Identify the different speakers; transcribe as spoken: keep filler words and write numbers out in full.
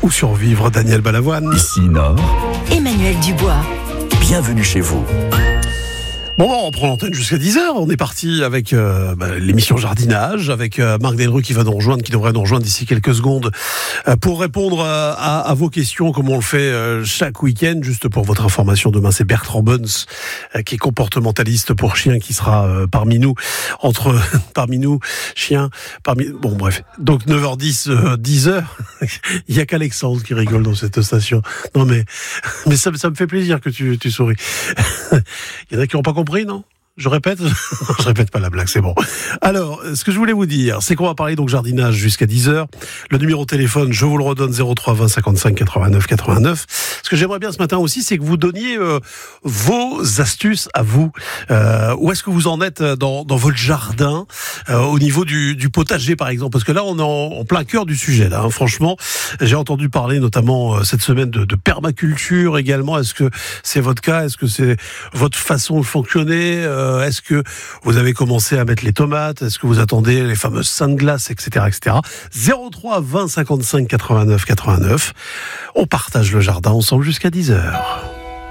Speaker 1: ou survivre, Daniel Balavoine.
Speaker 2: Ici Nord,
Speaker 3: Emmanuel Dubois.
Speaker 2: Bienvenue chez vous.
Speaker 1: Bon, on prend l'antenne jusqu'à dix heures. On est parti avec euh, bah, l'émission Jardinage, avec euh, Marc Delru qui va nous rejoindre, qui devrait nous rejoindre d'ici quelques secondes euh, pour répondre euh, à, à vos questions, comme on le fait euh, chaque week-end. Juste pour votre information, demain c'est Bertrand Buns, euh, qui est comportementaliste pour chiens, qui sera euh, parmi nous, entre parmi nous, chiens, parmi... Bon, bref. Donc neuf heures dix, euh, dix heures, il y a qu'Alexandre qui rigole dans cette station. Non mais, mais ça, ça me fait plaisir que tu, tu souris. Il y en a qui n'ont pas compris, non ? Je répète, je répète pas la blague, c'est bon. Alors, ce que je voulais vous dire, c'est qu'on va parler donc jardinage jusqu'à dix heures. Le numéro de téléphone, je vous le redonne, zéro trois vingt cinquante-cinq quatre-vingt-neuf quatre-vingt-neuf. Ce que j'aimerais bien ce matin aussi, c'est que vous donniez euh, vos astuces à vous. Euh, où est-ce que vous en êtes dans, dans votre jardin, euh, au niveau du, du potager par exemple ? Parce que là, on est en, en plein cœur du sujet. Là, hein. Franchement, j'ai entendu parler notamment euh, cette semaine de, de permaculture également. Est-ce que c'est votre cas ? Est-ce que c'est votre façon de fonctionner ? euh, Est-ce que vous avez commencé à mettre les tomates ? Est-ce que vous attendez les fameuses seins de glace, et cetera, et cetera. zéro trois vingt cinquante-cinq quatre-vingt-neuf quatre-vingt-neuf. On partage le jardin ensemble jusqu'à dix heures.